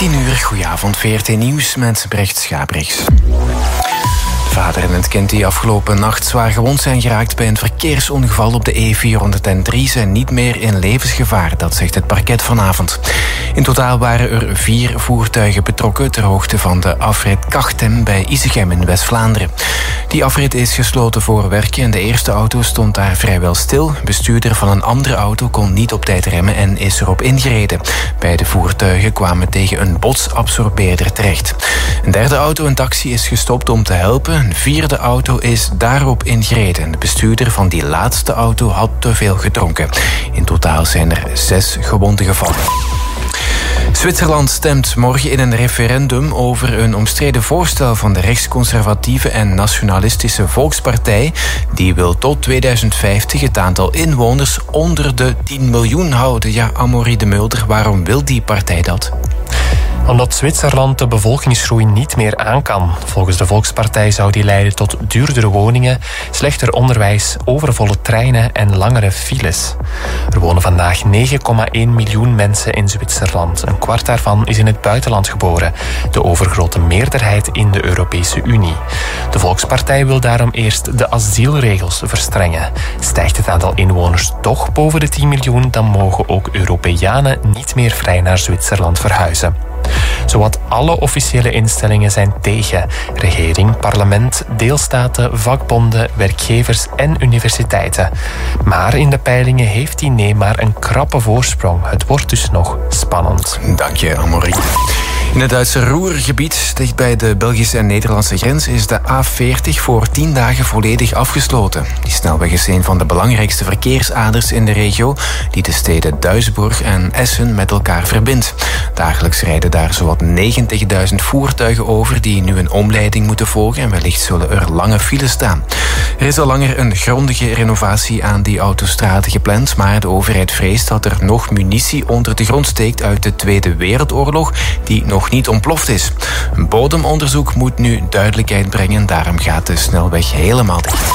10 uur, goedenavond, VRT Nieuws met Brecht Schabriks. De vader en het kind die afgelopen nacht zwaar gewond zijn geraakt bij een verkeersongeval op de E403 zijn niet meer in levensgevaar, dat zegt het parket vanavond. In totaal waren er 4 voertuigen betrokken ter hoogte van de afrit Kachtem bij Isegem in West-Vlaanderen. Die afrit is gesloten voor werken en de eerste auto stond daar vrijwel stil. Bestuurder van een andere auto kon niet op tijd remmen en is erop ingereden. Beide voertuigen kwamen tegen een botsabsorbeerder terecht. Een derde auto, een taxi, is gestopt om te helpen. Een vierde auto is daarop ingereden. De bestuurder van die laatste auto had te veel gedronken. In totaal zijn er 6 gewonden gevallen. Zwitserland stemt morgen in een referendum over een omstreden voorstel van de rechtsconservatieve en nationalistische Volkspartij. Die wil tot 2050 het aantal inwoners onder de 10 miljoen houden. Ja, Amaury de Mulder, waarom wil die partij dat? Omdat Zwitserland de bevolkingsgroei niet meer aan kan. Volgens de Volkspartij zou die leiden tot duurdere woningen, slechter onderwijs, overvolle treinen en langere files. Er wonen vandaag 9,1 miljoen mensen in Zwitserland. Een kwart daarvan is in het buitenland geboren. De overgrote meerderheid in de Europese Unie. De Volkspartij wil daarom eerst de asielregels verstrengen. Stijgt het aantal inwoners toch boven de 10 miljoen, dan mogen ook Europeanen niet meer vrij naar Zwitserland verhuizen. Zowat alle officiële instellingen zijn tegen. Regering, parlement, deelstaten, vakbonden, werkgevers en universiteiten. Maar in de peilingen heeft die nee maar een krappe voorsprong. Het wordt dus nog spannend. Dank je, Amaury. In het Duitse Ruhrgebied, dicht bij de Belgische en Nederlandse grens, is de A40 voor 10 dagen volledig afgesloten. Die snelweg is een van de belangrijkste verkeersaders in de regio, die de steden Duisburg en Essen met elkaar verbindt. Dagelijks rijden daar zowat 90.000 voertuigen over die nu een omleiding moeten volgen en wellicht zullen er lange files staan. Er is al langer een grondige renovatie aan die autostrade gepland, maar de overheid vreest dat er nog munitie onder de grond steekt uit de Tweede Wereldoorlog, die nog niet ontploft is. Een bodemonderzoek moet nu duidelijkheid brengen, daarom gaat de snelweg helemaal dicht.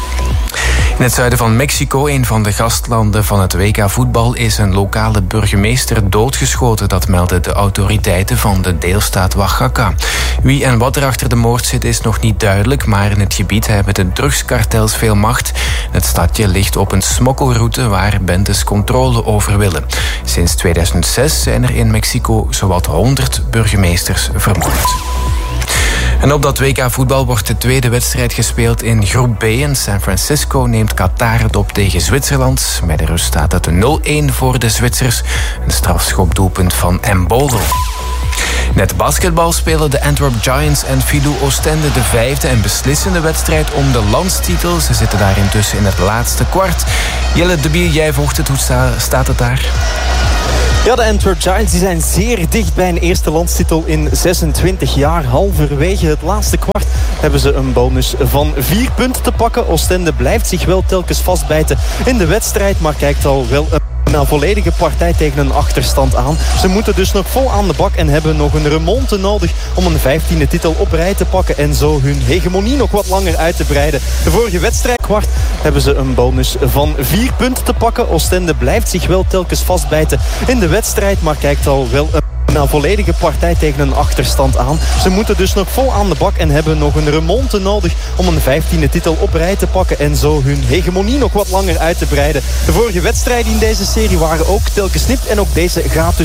In het zuiden van Mexico, een van de gastlanden van het WK voetbal, is een lokale burgemeester doodgeschoten. Dat melden de autoriteiten van de deelstaat Oaxaca. Wie en wat er achter de moord zit is nog niet duidelijk, maar in het gebied hebben de drugskartels veel macht. Het stadje ligt op een smokkelroute waar bendes controle over willen. Sinds 2006 zijn er in Mexico zowat 100 burgemeesters vermoord. En op dat WK voetbal wordt de tweede wedstrijd gespeeld in groep B. In San Francisco neemt Qatar het op tegen Zwitserland. Bij de rust staat het 0-1 voor de Zwitsers. Een strafschopdoelpunt van Mbolo. Net basketbal spelen de Antwerp Giants en Filou Oostende de 5e en beslissende wedstrijd om de landstitel. Ze zitten daar intussen in het laatste kwart. Jelle de Bier, jij volgt het. Hoe staat het daar? Ja, de Antwerp Giants die zijn zeer dicht bij een eerste landstitel in 26 jaar. Halverwege het laatste kwart hebben ze een bonus van 4 punten te pakken. Oostende blijft zich wel telkens vastbijten in de wedstrijd, maar kijkt al wel een volledige partij tegen een achterstand aan. Ze moeten dus nog vol aan de bak en hebben nog een remonte nodig om een 15e titel op rij te pakken en zo hun hegemonie nog wat langer uit te breiden. De vorige wedstrijd kwart hebben ze een bonus van 4 punten te pakken. Oostende blijft zich wel telkens vastbijten in de wedstrijd, maar kijkt al wel een volledige partij tegen een achterstand aan. Ze moeten dus nog vol aan de bak en hebben nog een remonte nodig om een 15e titel op rij te pakken en zo hun hegemonie nog wat langer uit te breiden. De vorige wedstrijden in deze serie waren ook telkens nipt en ook deze gaat dus